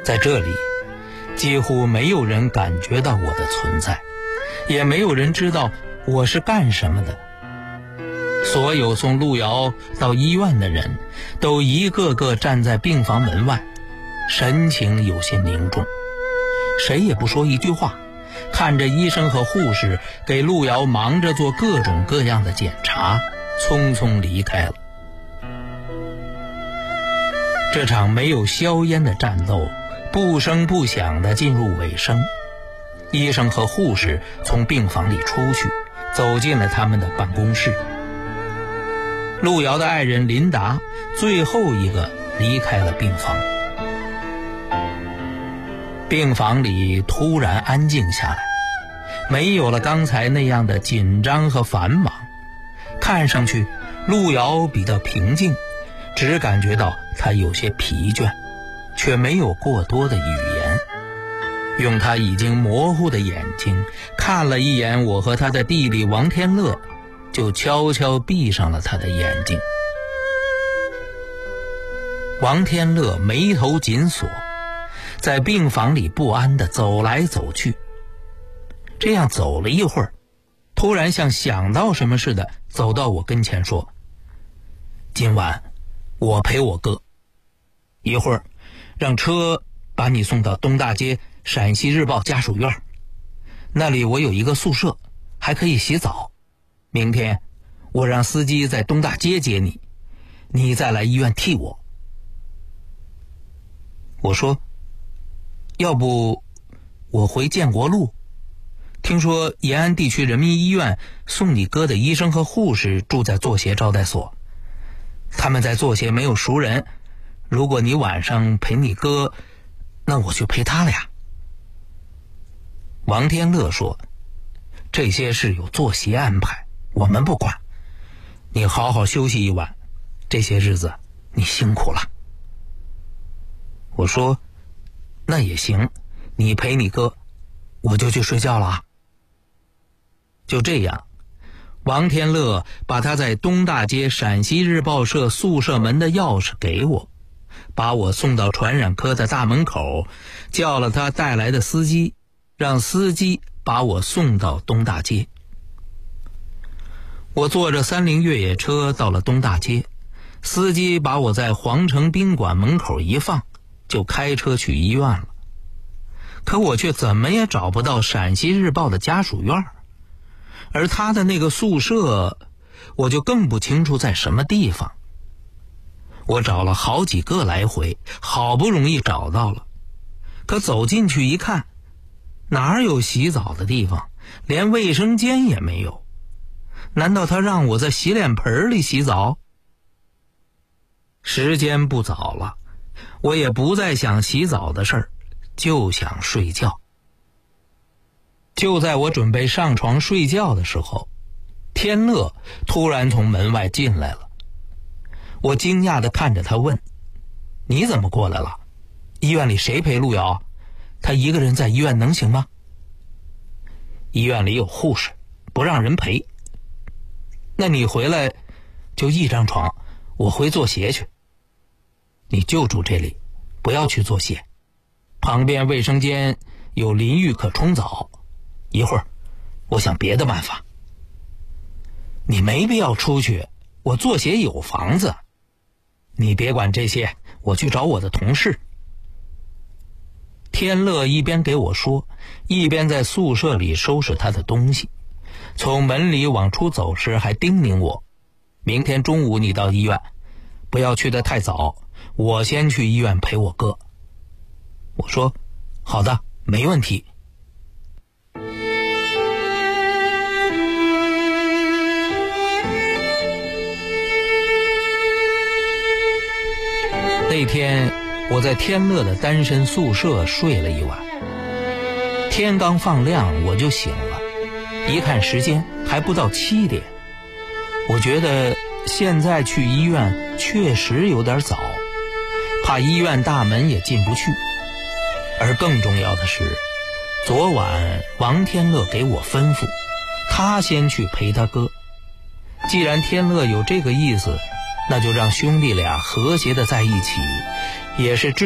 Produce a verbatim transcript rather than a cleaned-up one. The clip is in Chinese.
在这里，几乎没有人感觉到我的存在，也没有人知道我是干什么的。所有送路遥到医院的人都一个个站在病房门外，神情有些凝重，谁也不说一句话，看着医生和护士给路遥忙着做各种各样的检查，匆匆离开了。这场没有硝烟的战斗不声不响地进入尾声，医生和护士从病房里出去，走进了他们的办公室。路遥的爱人琳达最后一个离开了病房。病房里突然安静下来，没有了刚才那样的紧张和繁忙，看上去路遥比较平静，只感觉到他有些疲倦，却没有过多的语言。用他已经模糊的眼睛看了一眼我和他的弟弟王天乐，就悄悄闭上了他的眼睛。王天乐眉头紧锁，在病房里不安地走来走去。这样走了一会儿，突然像想到什么似的走到我跟前说：今晚我陪我哥，一会儿让车把你送到东大街陕西日报家属院，那里我有一个宿舍，还可以洗澡。明天我让司机在东大街接你，你再来医院替我。我说：要不我回建国路，听说延安地区人民医院送你哥的医生和护士住在作协招待所，他们在作协没有熟人，如果你晚上陪你哥，那我就陪他了呀。王天乐说：这些事有作协安排，我们不管，你好好休息一晚，这些日子你辛苦了。我说：那也行，你陪你哥，我就去睡觉了啊。就这样，王天乐把他在东大街陕西日报社宿舍门的钥匙给我，把我送到传染科的大门口，叫了他带来的司机，让司机把我送到东大街。我坐着三菱越野车到了东大街，司机把我在皇城宾馆门口一放，就开车去医院了。可我却怎么也找不到陕西日报的家属院，而他的那个宿舍我就更不清楚在什么地方。我找了好几个来回，好不容易找到了，可走进去一看，哪有洗澡的地方，连卫生间也没有。难道他让我在洗脸盆里洗澡？时间不早了，我也不再想洗澡的事儿，就想睡觉。就在我准备上床睡觉的时候，天乐突然从门外进来了。我惊讶地看着他问：你怎么过来了？医院里谁陪路遥？他一个人在医院能行吗？医院里有护士，不让人陪。那你回来就一张床，我回作协去。你就住这里，不要去作协，旁边卫生间有淋浴可冲澡，一会儿我想别的办法。你没必要出去，我作协有房子。你别管这些，我去找我的同事。天乐一边给我说，一边在宿舍里收拾他的东西，从门里往出走时还叮咛我：明天中午你到医院，不要去得太早，我先去医院陪我哥。我说：好的，没问题。那天我在天乐的单身宿舍睡了一晚，天刚放亮我就醒了，一看时间还不到七点，我觉得现在去医院确实有点早，怕医院大门也进不去。而更重要的是，昨晚王天乐给我吩咐，他先去陪他哥。既然天乐有这个意思，那就让兄弟俩和谐的在一起，也是